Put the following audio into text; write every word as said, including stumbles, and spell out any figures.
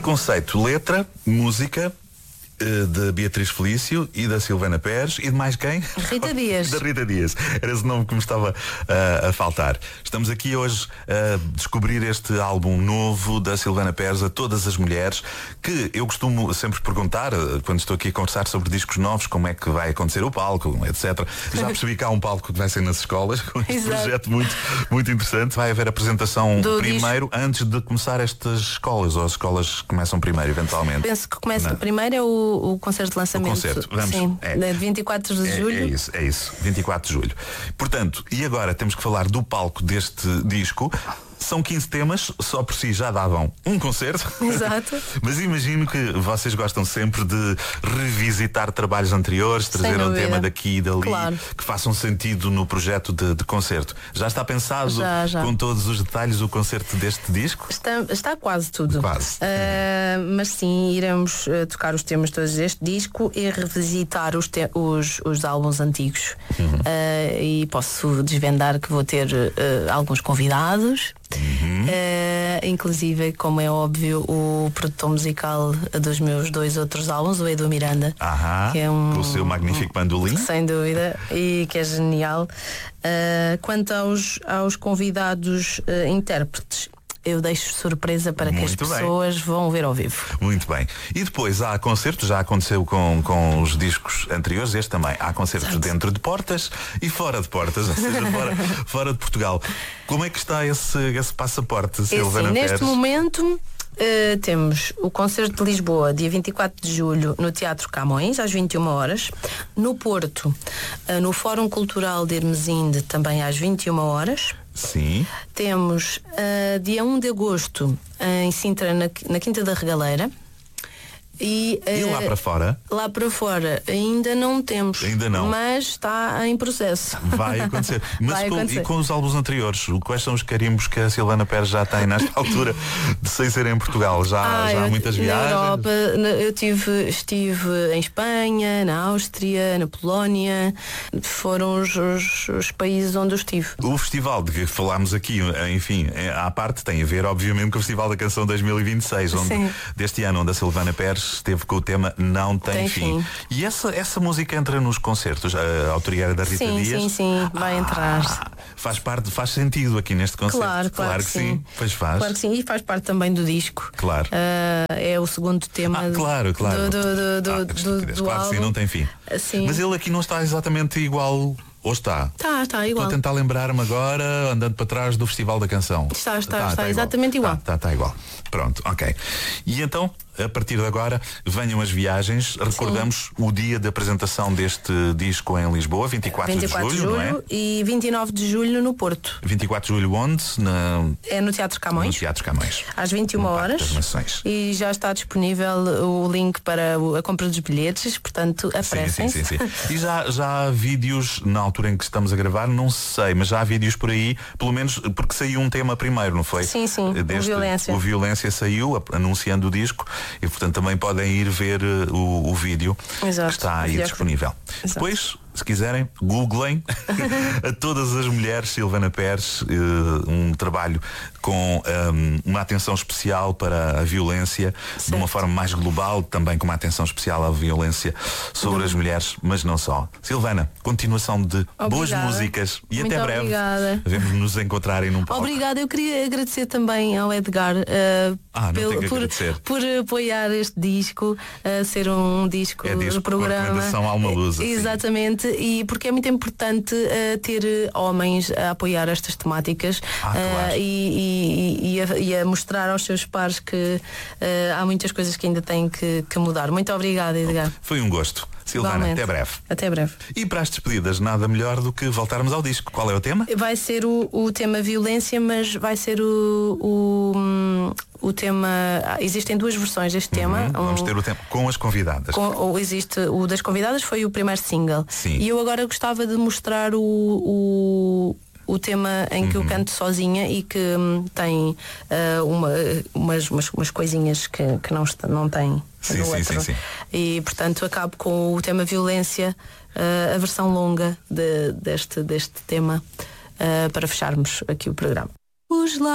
conceito, letra, música, de Beatriz Felício e da Silvana Pérez e de mais quem? Rita Dias. Da Rita Dias. Era esse nome que me estava uh, a faltar. Estamos aqui hoje a descobrir este álbum novo da Silvana Pérez a todas as mulheres, que eu costumo sempre perguntar, quando estou aqui a conversar sobre discos novos, como é que vai acontecer o palco, etcétera. Já percebi que há um palco que vai ser nas escolas, com este Exato. projeto muito, muito interessante. Vai haver apresentação Do primeiro, disco. Antes de começar estas escolas, ou as escolas começam primeiro, eventualmente. Penso que começa Não. Primeiro é o o concerto de lançamento. O concerto, vamos. Sim, é. de vinte e quatro de É, julho. é isso, é isso, vinte e quatro de julho. Portanto, e agora temos que falar do palco deste disco. São quinze temas, só por si já davam um concerto. Exato. Mas imagino que vocês gostam sempre de revisitar trabalhos anteriores, trazer um tema daqui e dali, claro, que façam sentido no projeto de, de concerto. Já está pensado já, já. com todos os detalhes o concerto deste disco? Está, está quase tudo. Quase. Uh, mas sim, iremos uh, tocar os temas todos deste disco e revisitar os, te- os, os álbuns antigos. Uhum. Uh, e posso desvendar que vou ter uh, alguns convidados. Uhum. Uh, inclusive, como é óbvio, o produtor musical dos meus dois outros álbuns, o Edu Miranda, Aham, que é um, com o seu magnífico bandolim, sem dúvida, e que é genial. Uh, quanto aos, aos convidados uh, intérpretes, eu deixo surpresa para que Muito as bem. pessoas vão ver ao vivo. Muito bem. E depois há concertos, já aconteceu com, com os discos anteriores, este também. Há concertos Exato. Dentro de portas e fora de portas, ou seja, fora, fora de Portugal. Como é que está esse, esse passaporte, Silvana Pérez? Neste momento uh, temos o concerto de Lisboa, dia vinte e quatro de julho, no Teatro Camões, às vinte e uma horas. No Porto, uh, no Fórum Cultural de Hermesinde, também às vinte e uma horas. Sim. Temos uh, dia um de agosto em Sintra, na, na Quinta da Regaleira. E, uh, e lá para fora? Lá para fora ainda não temos. Ainda não. Mas está em processo. Vai acontecer. Mas Vai com, acontecer. E com os álbuns anteriores, quais são os carimbos que a Silvana Pérez já tem nesta altura de sem ser em Portugal? Já, ah, já há eu, muitas na viagens? Europa, eu tive, estive em Espanha, na Áustria, na Polónia. Foram os, os, os países onde eu estive. O festival de que falámos aqui, enfim, à parte, tem a ver obviamente com o Festival da Canção dois mil e vinte e seis, onde, deste ano, onde a Silvana Pérez esteve com o tema Não Tem, tem fim. fim. E essa, essa música entra nos concertos? A autoria da Rita sim, Dias? Sim, sim, vai ah, entrar. Faz parte, faz sentido aqui neste concerto? Claro, claro, claro que sim. sim. Pois faz. Claro que sim, e faz parte também do disco. Claro. Uh, é o segundo tema. Ah, claro, claro. Do, do, do, ah, do, do, do claro álbum. que sim, Não Tem Fim. Sim. Mas ele aqui não está exatamente igual. Ou está? Está, está igual. Estou a tentar lembrar-me agora, andando para trás do Festival da Canção. Está, está, está, está, está exatamente igual. Está, está, está igual. Pronto, ok. E então, a partir de agora, venham as viagens. Recordamos Sim. o dia de apresentação deste disco em Lisboa, vinte e quatro de julho, de julho, não é? E vinte e nove de julho no Porto. vinte e quatro de julho onde? Na... É no Teatro Camões. No Teatro Camões. Às vinte e uma horas. E já está disponível o link para a compra dos bilhetes, portanto, apressem-se. Sim, sim, sim, sim. E já, já há vídeos, na altura em que estamos a gravar, não sei, mas já há vídeos por aí, pelo menos porque saiu um tema primeiro, não foi? Sim, sim, Deste, o Violência. O Violência saiu, anunciando o disco, e portanto também podem ir ver o, o vídeo Exato. que está aí disponível. Exato. Depois, se quiserem, googlem a todas as mulheres Silvana Pérez, um trabalho com um, uma atenção especial para a violência, certo. De uma forma mais global, também com uma atenção especial à violência sobre não. as mulheres, mas não só. Silvana, continuação de obrigada. Boas músicas e Muito até breve. Obrigada. Devemos nos encontrarem num palco. Obrigada, eu queria agradecer também ao Edgar uh, ah, pelo, por, por apoiar este disco, uh, ser um disco, é disco do programa. Recomendação Alma Luz. Assim. Exatamente, e porque é muito importante uh, ter homens a apoiar estas temáticas ah, claro. uh, e, e, e, a, e a mostrar aos seus pares que uh, há muitas coisas que ainda têm que, que mudar. Muito obrigada, Edgar. Foi um gosto. Silvana, Igualmente. até breve. Até breve. E para as despedidas, nada melhor do que voltarmos ao disco. Qual é o tema? Vai ser o, o tema violência, mas vai ser o, o, o tema... Existem duas versões deste uhum, tema. Vamos um, ter o tema com as convidadas. Com, ou existe o das convidadas, foi o primeiro single. Sim. E eu agora gostava de mostrar o... o o tema em que uhum. eu canto sozinha e que hum, tem uh, uma, umas, umas, umas coisinhas que, que não, está, não tem sim, no sim, outro. sim, sim. E portanto acabo com o tema violência, uh, a versão longa de, deste, deste tema, uh, para fecharmos aqui o programa. Os